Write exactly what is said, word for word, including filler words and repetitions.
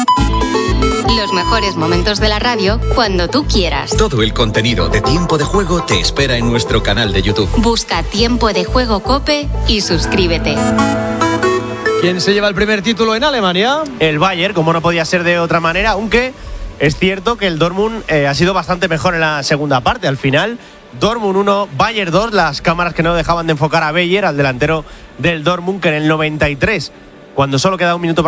Los mejores momentos de la radio cuando tú quieras. Todo el contenido de Tiempo de Juego te espera en nuestro canal de YouTube. Busca Tiempo de Juego COPE y suscríbete. ¿Quién se lleva el primer título en Alemania? El Bayern, como no podía ser de otra manera, aunque es cierto que el Dortmund eh, ha sido bastante mejor en la segunda parte. Al final, Dortmund uno, Bayern dos, las cámaras que no dejaban de enfocar a Beyer, al delantero del Dortmund, que en el noventa y tres, cuando solo queda un minuto para